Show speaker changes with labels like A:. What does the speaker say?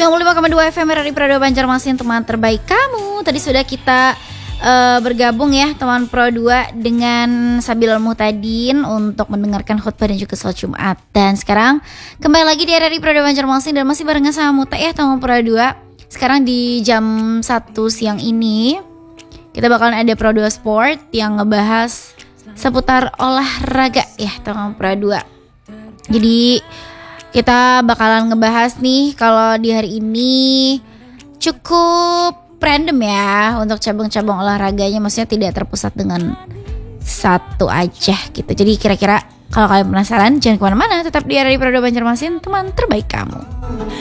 A: 95,2 FM RRI Pro 2 Banjarmasin, teman terbaik kamu. Tadi sudah kita bergabung ya teman Pro 2 dengan Sabilul Muhtadin untuk mendengarkan khutbah dan juga salat Jumat. Dan sekarang kembali lagi di RRI Pro 2 Banjarmasin dan masih barengan sama Muta ya teman Pro 2. Sekarang di jam 1 siang ini kita bakalan ada Pro 2 Sport yang ngebahas seputar olahraga ya teman Pro 2. Jadi kita bakalan ngebahas nih kalau di hari ini cukup random ya untuk cabang-cabang olahraganya, maksudnya tidak terpusat dengan satu aja gitu. Jadi kira-kira kalau kalian penasaran jangan kemana-mana, tetap di RRI Pro 2 Banjarmasin, teman terbaik kamu.